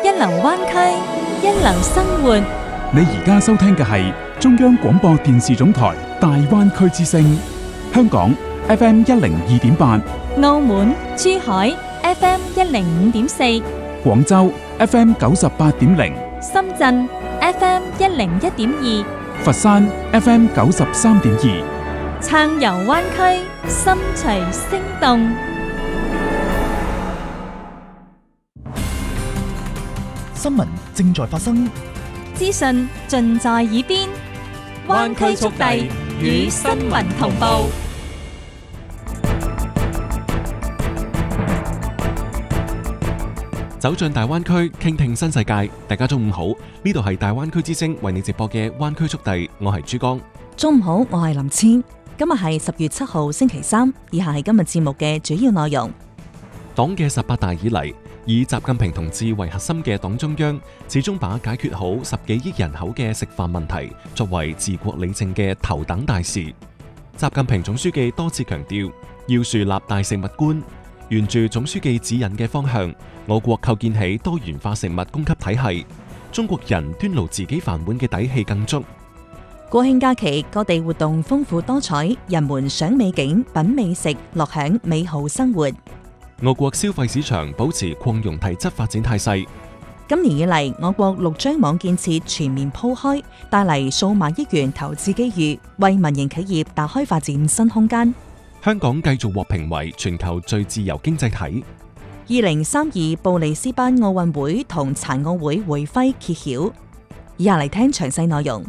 一流灣區，一流生活。 你而家收聽嘅係中央廣播電視總台大灣區之聲，香港 FM 102.8， 澳門、珠海 FM 105.4， 廣州 FM 98.0， 深圳 FM 101.2， 佛山 FM 93.2， 撐遊灣區，心隨聲動。 新聞正在發生， 資訊盡在耳邊，灣區速遞與新聞同步。 走進大灣區，傾聽新世界。大家中午好，呢度係大灣區之聲為你直播嘅灣區速遞，我係珠江。 中午好，我係林千。今日係10月7號星期三，以下係今日節目嘅主要內容。 黨嘅18大以嚟，以習近平同志為核心嘅黨中央，始終把解決好10幾億人口嘅食飯問題作為治國理政嘅頭等大事。習近平總書記多次強調，要樹立大食物觀，沿住總書記指引嘅方向，我國構建起多元化食物供給體系，中國人端牢自己飯碗嘅底氣更足。 國慶假期，各地活動豐富多彩，人們賞美景、品美食，樂享美好生活。 我國消費市場保持擴容提質發展態勢。 今年以嚟，我國6張網建設全面鋪開，帶嚟數萬億元投資機遇，為民營企業打開發展新空間。 香港繼續獲評為全球最自由經濟體。 2032布里斯班奧運會同殘奧會會徽揭曉。以下嚟聽詳細內容。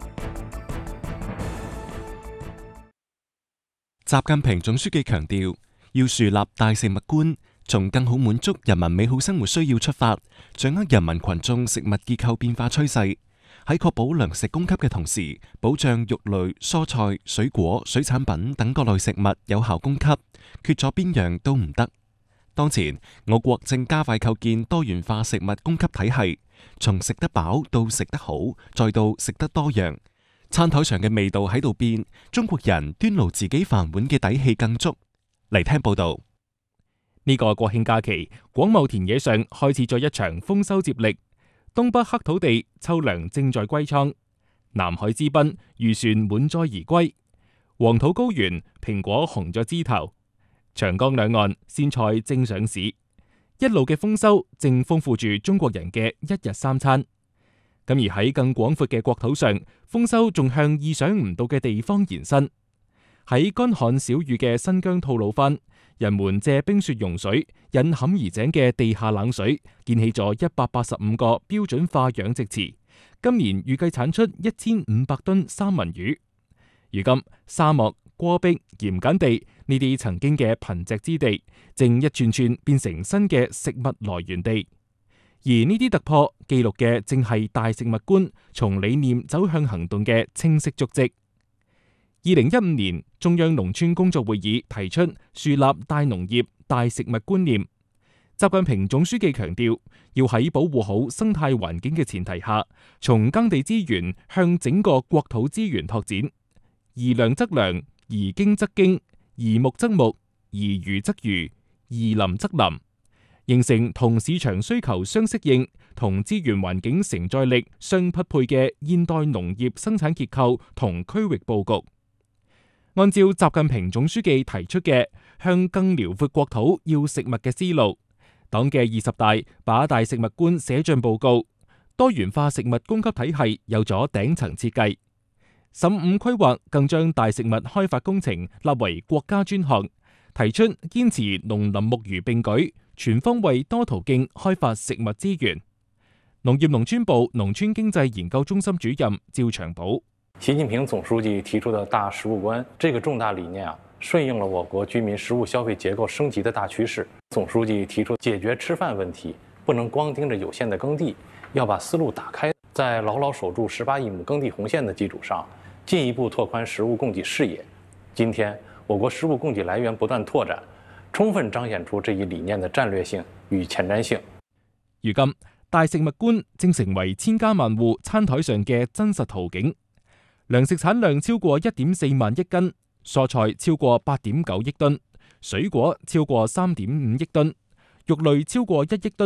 習近平總書記強調，要樹立大食物觀，從更好滿足人民美好生活需要出發，掌握人民群眾食物結構變化趨勢，喺確保糧食供給嘅同時，保障肉類、蔬菜、水果、水產品等各類食物有效供給，缺咗邊樣都唔得。當前，我國正加快構建多元化食物供給體系，從食得飽到食得好，再到食得多樣。餐台上嘅味道喺度變，中國人端牢自己飯碗嘅底氣更足。嚟聽報道。 呢個國慶假期，廣袤田野上開始咗一場豐收接力。東北黑土地秋糧正在歸倉，南海之濱漁船滿載而歸，黃土高原蘋果紅咗枝頭，長江兩岸鮮菜正上市，一路嘅豐收正豐富住中國人嘅一日三餐。咁而喺更廣闊嘅國土上，豐收仲向意想唔到嘅地方延伸。喺乾旱少雨嘅新疆吐魯番，人們借冰雪融水引坎兒井嘅地下冷水，建起咗185個標準化養殖池，今年預計產出1500噸三文魚。如今沙漠、戈壁、鹽鹼地呢啲曾經嘅貧瘠之地，正一串串變成新嘅食物來源地。而呢啲突破記錄嘅正係大食物觀從理念走向行動嘅清晰足跡。2015年中央農村工作會議提出樹立大農業、大食物觀念。習近平總書記強調，要喺保護好生態環境嘅前提下，從耕地資源向整個國土資源拓展，宜糧則糧，宜經則經，宜牧則牧，宜漁則漁，宜林則林，形成同市場需求相適應、同資源環境承載力相匹配嘅現代農業生產結構同區域佈局。按照習近平總書記提出嘅向更遼闊國土要食物嘅思路，黨嘅20大把大食物觀寫進報告，多元化食物供給體系有咗頂層設計。15規劃更將大食物開發工程立為國家專項，提出堅持農林牧漁並舉，全方位多途徑開發食物資源。農業農村部農村經濟研究中心主任趙長寶： 習近平總書記提出的大食物觀這個重大理念順應了我國居民食物消費結構升級的大趨勢。總書記提出解決吃飯問題，不能光盯着有限的耕地，要把思路打開，在牢牢守住18億畝耕地紅線的基礎上，進一步拓寬食物供給視野。今天，我國食物供給來源不斷拓展，充分彰顯出這一理念的戰略性與前瞻性。 如今，大食物觀正成為千家萬戶餐台上嘅真實圖景。糧食產量超過1.4萬億斤，蔬菜超過8.9億噸，水果超過3.5億噸，肉類超過1億噸，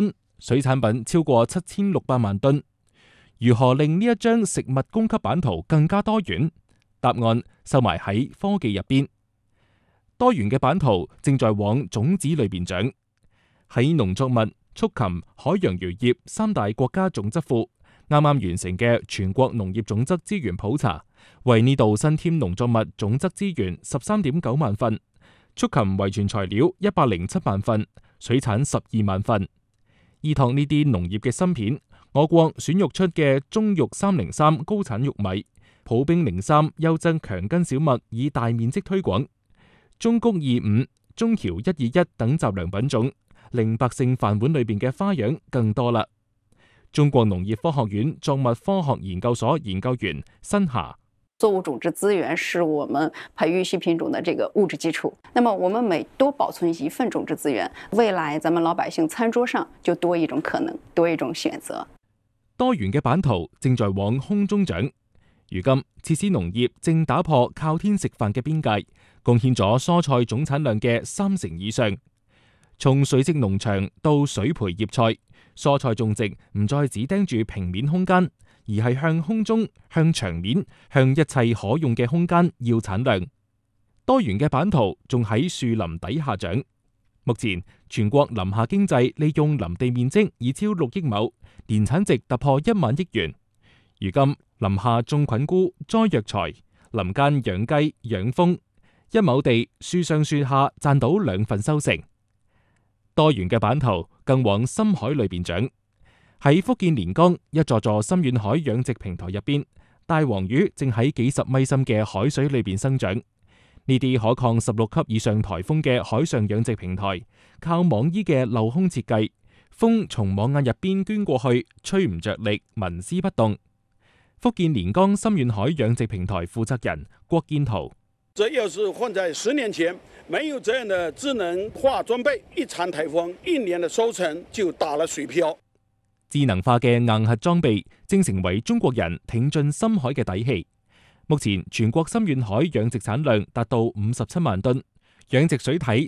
水產品超過7600萬噸。如何令呢一張食物供給版圖更加多元？答案收埋喺科技入邊。多元嘅版圖正在往種子裏邊長。喺農作物、畜禽、海洋漁業三大國家種質庫啱啱完成嘅全國農業種質資源普查，為呢度新添農作物種質資源13.9萬份，畜禽遺傳材料107萬份，水產12萬份。依託呢啲農業嘅芯片，我國選育出嘅中育303高產玉米、普兵03優質強根小麥已大面積推廣，中谷25、中僑121等雜糧品種，令百姓飯碗裏邊嘅花樣更多啦。中國農業科學院作物科學研究所研究員申霞： 作物種質資源是我們培育新品種的這個物質基礎。那麼我們每多保存一份種質資源，未來咱們老百姓餐桌上就多一種可能，多一種選擇。 多元嘅版圖正在往空中長。如今，設施農業正打破靠天食飯嘅邊界，貢獻咗蔬菜總產量嘅30%以上。從垂直農場到水培葉菜，蔬菜種植唔再只盯住平面空間，而係向空中、向牆面、向一切可用嘅空間要產量。多元嘅版圖仲喺樹林底下長。目前全國林下經濟利用林地面積已超6億畝，年產值突破1萬億元。如今林下種菌菇、栽藥材，林間養雞、養蜂，1畝地樹上樹下賺到2份收成。多元嘅版圖更往深海裏邊長。喺福建連江一座座深遠海養殖平台入邊，大黃魚正喺幾十米深嘅海水裏邊生長。呢啲可抗16級以上颱風嘅海上養殖平台，靠網衣嘅鏤空設計，風從網眼入邊捐過去，吹唔着力，紋絲不動。福建連江深遠海養殖平台負責人郭建圖： 這要是放在10年前，沒有這樣的智能化裝備，一場颱風，1年的收成就打了水漂。 智能化嘅硬核裝備正成為中國人挺進深海嘅底氣。目前全國深遠海養殖產量達到57萬噸，養殖水體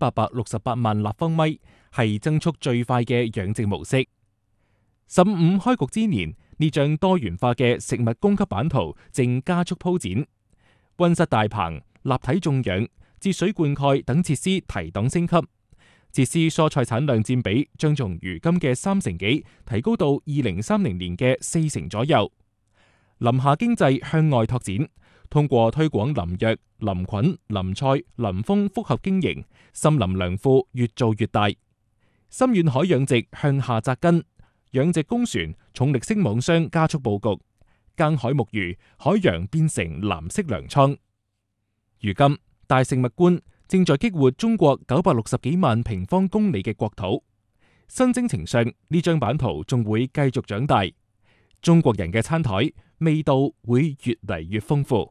7868萬立方米，係增速最快嘅養殖模式。15開局之年，呢張多元化嘅食物供給版圖正加速鋪展。溫室大棚、立體種養、節水灌溉等設施提檔升級，設施蔬菜產量佔比將從如今嘅3成幾提高到2030年嘅4成左右。林下經濟向外拓展，通過推廣林藥、林菌、林菜、林蜂複合經營，森林糧庫越做越大。深遠海養殖向下扎根，養殖工船、重力式網箱加速佈局，耕海牧魚，海洋變成藍色糧倉。如今大食物觀正在激活中國960幾萬平方公里嘅國土，新征程上呢張版圖仲會繼續長大，中國人嘅餐台味道會越嚟越豐富。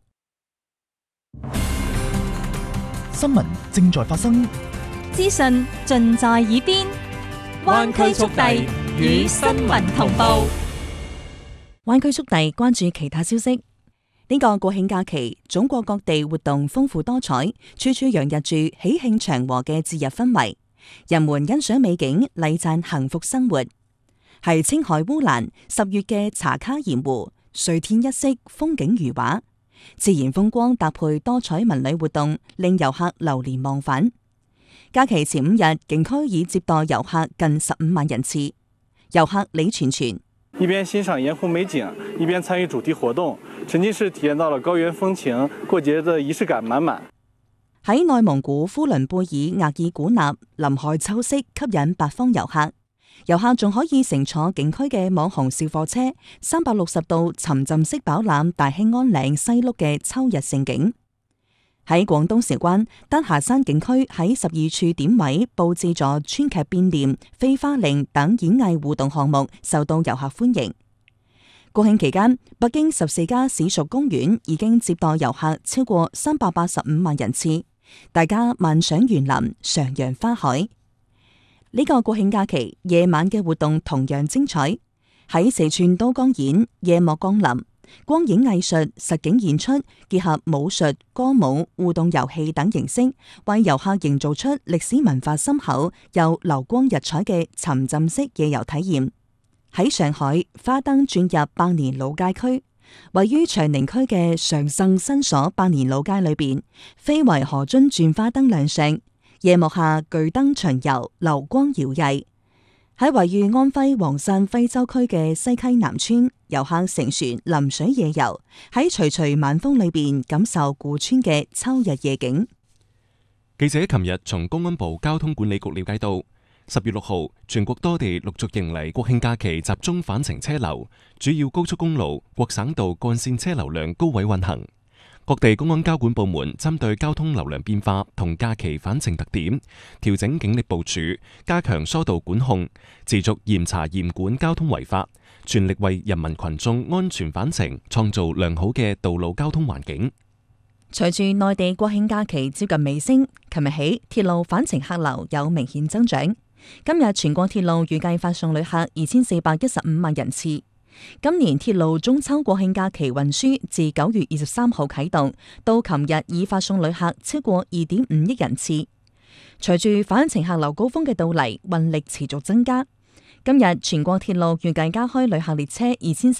新聞正在發生， 資訊盡在耳邊，灣區速遞與新聞同步。 灣區速遞關注其他消息。呢個國慶假期，祖國各地活動豐富多彩，處處洋溢住喜慶祥和嘅節日氛圍。人們欣賞美景，禮讚幸福生活。係青海烏蘭10月嘅茶卡鹽湖，水天一色，風景如畫，自然風光搭配多彩文旅活動，令遊客流連忘返。假期前5日，景區已接待遊客近15萬人次。遊客李全全： 一邊欣賞鹽湖美景，一邊參與主題活動，沉浸式體驗到了高原風情，過節的儀式感滿滿。 喺內蒙古呼倫貝爾額爾古納，林海秋色吸引八方遊客。遊客仲可以乘坐景區嘅網紅小貨車，360度沉浸式飽覽大興安嶺西麓嘅秋日盛景。喺廣東韶關丹霞山景區喺12處點位佈置咗川劇變臉、飛花令等演藝互動項目，受到遊客歡迎。國慶期間，北京14家市屬公園已經接待遊客超過385萬人次，大家漫賞園林、徜徉花海。呢個國慶假期夜晚嘅活動同樣精彩。喺四川都江堰夜幕降臨， 光影藝術、實景演出，結合武術、歌舞、互動遊戲等形式，為遊客營造出歷史文化深厚又流光溢彩嘅沉浸式夜遊體驗。喺上海，花燈轉入百年老街區，位於長寧區嘅常盛新所百年老街裏邊，非遺河津轉花燈亮相，夜幕下巨燈巡遊，流光搖曳。喺位於安徽黃山徽州區嘅西溪南村，遊客乘船臨水夜遊，喺徐徐晚風裏邊感受古村嘅秋日夜景。 記者琴日從公安部交通管理局了解到，10月6號，全國多地陸續迎嚟國慶假期集中返程車流，主要高速公路、各省道幹線車流量高位運行。各地公安交管部門針對交通流量變化同假期返程特點，調整警力部署，加強疏導管控，持續嚴查嚴管交通違法，全力為人民群眾安全返程創造良好嘅道路交通環境。 隨住內地國慶假期接近尾聲，琴日起鐵路返程客流有明顯增長。今日全國鐵路預計發送旅客2415萬人次。今年鐵路中秋國慶假期運輸自9月23號啟動，到琴日已發送旅客超過2.5億人次。隨住返程客流高峰嘅到嚟，運力持續增加。今日全國鐵路預計加開旅客列車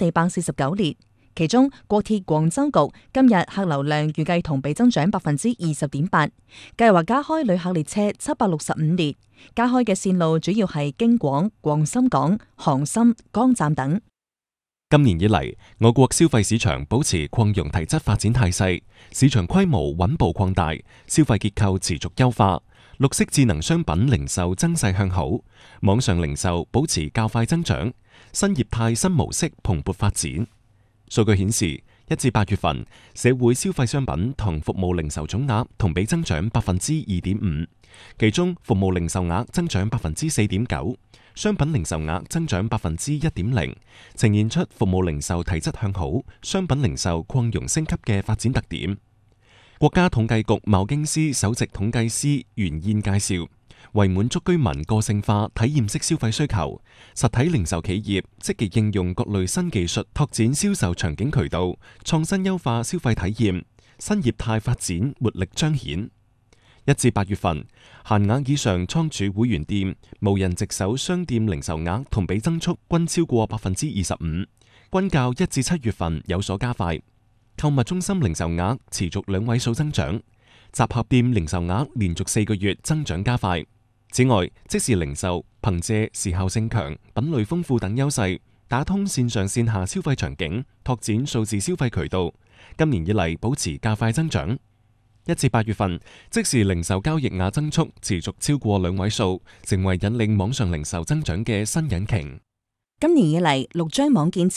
2449列，其中國鐵廣州局今日客流量預計同比增長20.8%，計劃加開旅客列車765列。加開嘅線路主要係京廣、廣深港、杭深、江站等。 今年以嚟，我國消費市場保持擴容提質發展態勢，市場規模穩步擴大，消費結構持續優化，綠色智能商品零售增勢向好，網上零售保持較快增長，新業態新模式蓬勃發展。數據顯示，1至8月份，社會消費商品同服務零售總額同比增長2.5%，其中服務零售額增長4.9%。商品零售額增長1.0%，呈現出服務零售體質向好、商品零售擴容升級嘅發展特點。國家統計局貿經司首席統計師袁燕介紹，為滿足居民個性化體驗式消費需求，實體零售企業積極應用各類新技術，拓展銷售場景渠道，創新優化消費體驗，新業態發展活力彰顯。1至8月份，限額以上倉儲會員店、無人值守商店零售額同比增速均超過25%，均較1至7月份有所加快。購物中心零售額持續2位數增長，集合店零售額連續4個月增長加快。此外，即時零售憑借時效性強、品類豐富等優勢，打通線上線下消費場景，拓展數字消費渠道。今年以嚟保持較快增長。1至8月份，即時零售交易額增速持續超過2位數，成為引領網上零售增長嘅新引擎。 今年以嚟，6張網建設